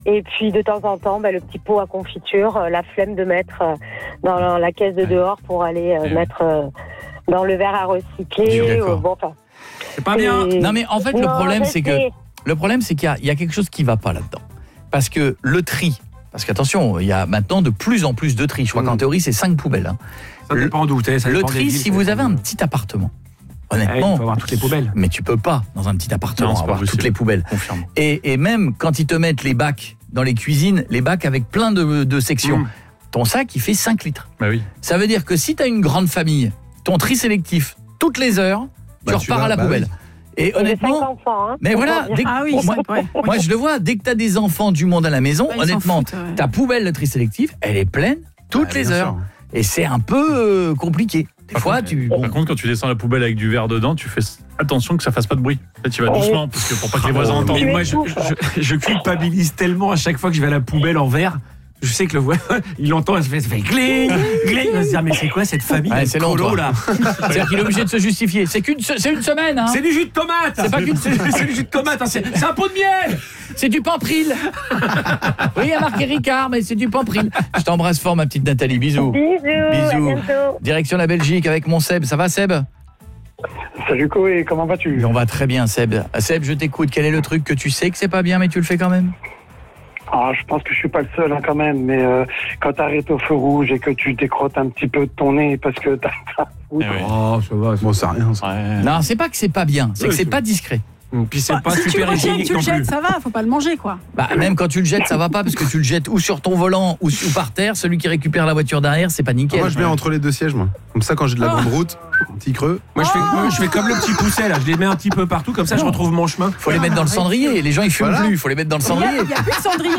Et puis de temps en temps, le petit pot à confiture, la flemme de mettre dans la caisse de dehors pour aller mettre dans le verre à recycler. C'est pas bien. Non mais en fait le problème c'est qu'il y a quelque chose qui va pas là-dedans. Parce que le tri, parce qu'attention, il y a maintenant de plus en plus de tri. Je crois qu'en théorie c'est 5 poubelles. Hein. Ça dépend d'où t'es. Le tri, si vous avez un petit appartement, honnêtement, il faut avoir toutes les poubelles. Mais tu peux pas dans un petit appartement avoir toutes les poubelles. Confirme. Et même quand ils te mettent les bacs dans les cuisines, les bacs avec plein de sections, ton sac il fait 5 litres. Bah oui. Ça veut dire que si tu as une grande famille, ton tri sélectif toutes les heures, tu repars à la poubelle. Oui. Et honnêtement, 5 enfants, hein, mais voilà, moi je le vois, dès que tu as des enfants du monde à la maison, honnêtement, ta poubelle de tri sélectif, elle est pleine toutes les heures. Et c'est un peu compliqué. Des fois, Par contre, quand tu descends la poubelle avec du verre dedans, tu fais attention que ça fasse pas de bruit. Là, tu vas doucement, parce que pour pas que les voisins entendent. Mais moi, je culpabilise tellement à chaque fois que je vais à la poubelle en verre. Je sais que le voisin, il entend, ça fait gling, gling. Il va se dire, mais c'est quoi cette famille c'est long, là. C'est-à-dire qu'il est obligé de se justifier. C'est une semaine, hein. C'est du jus de tomate. C'est du jus de tomate, hein. C'est un pot de miel. C'est du Pampril. Oui, il y a marqué Ricard, mais c'est du Pampril. Je t'embrasse fort, ma petite Nathalie. Bisous. Bisous. Direction la Belgique avec mon Seb. Ça va, Seb ? Salut Koé, comment vas-tu ? On va très bien, Seb. Seb, je t'écoute. Quel est le truc que tu sais que c'est pas bien, mais tu le fais quand même ? Je pense que je suis pas le seul quand même, mais quand t'arrêtes au feu rouge et que tu décrottes un petit peu de ton nez parce que t'as Oh, ça va. Bon, ça rien. Ça. Non, c'est pas que c'est pas bien, c'est que c'est pas discret. Puis c'est pas super hygiénique tu le non plus. jettes, ça va, faut pas le manger quoi. Même quand tu le jettes, ça va pas parce que tu le jettes ou sur ton volant ou par terre. Celui qui récupère la voiture derrière, c'est pas nickel. Moi, je mets entre les deux sièges, moi. Comme ça, quand j'ai de la grande route, un petit creux. Moi, je fais comme le petit pousset là. Je les mets un petit peu partout, comme ça, je retrouve mon chemin. Faut les mettre dans le cendrier. Les gens ils fument plus. Faut les mettre dans le cendrier. Il y a plus de cendrier.